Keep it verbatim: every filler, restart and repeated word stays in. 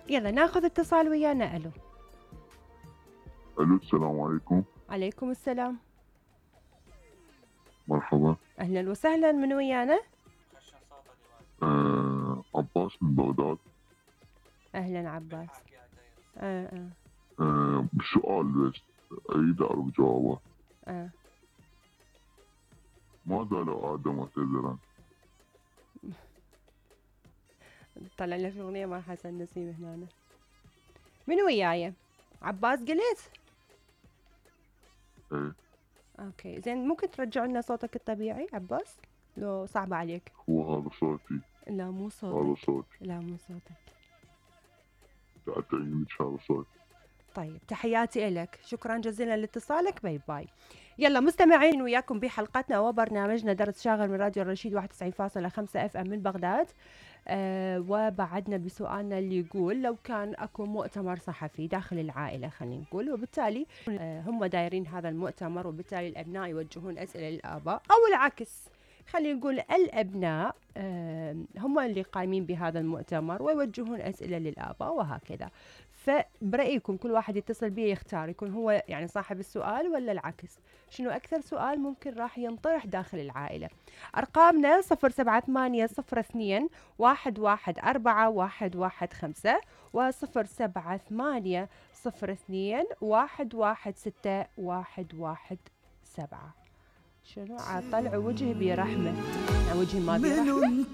يلا ناخذ اتصال ويانا. الو. الو، السلام عليكم. عليكم السلام. مرحبا. اهلا وسهلا، من ويانا؟ آه عباس من بغداد. اهلا عباس. اه اه آه سؤال بس اريد اعرف جوابه. اه ماذا لو عاد معتذرا؟ طلع لك اغنيه مع حسن نسيم هنا. من وياي؟ عباس قلت؟ ايه. اوكي زين، ممكن ترجع لنا صوتك الطبيعي عباس لو صعب عليك؟ هو هذا صوتي. لا مو هذا صوتك. صوتي. لا مو صوتك. تعتقد هذا صوتي. طيب تحياتي لك، شكرا جزيلا لاتصالك، باي باي. يلا مستمعين، وياكم بحلقتنا وبرنامجنا درس شاغر من راديو الرشيد واحد وتسعين فاصلة خمسة اف ام من بغداد. آه وبعدنا بسؤالنا اللي يقول لو كان اكو مؤتمر صحفي داخل العائله، خلينا نقول، وبالتالي آه هم دايرين هذا المؤتمر، وبالتالي الابناء يوجهون اسئله للاباء، او العكس، خلينا نقول الابناء آه هم اللي قايمين بهذا المؤتمر ويوجهون اسئله للاباء، وهكذا. فبرأيكم كل واحد يتصل بي يختار يكون هو يعني صاحب السؤال ولا العكس؟ شنو أكثر سؤال ممكن راح ينطرح داخل العائلة؟ أرقامنا صفر سبعة ثمانية صفر اثنين واحد واحد أربعة واحد واحد خمسة وصفر سبعة ثمانية صفر اثنين واحد واحد ستة واحد واحد سبعة. شنو عطلع وجه برحمة؟ وجه ما برحمة.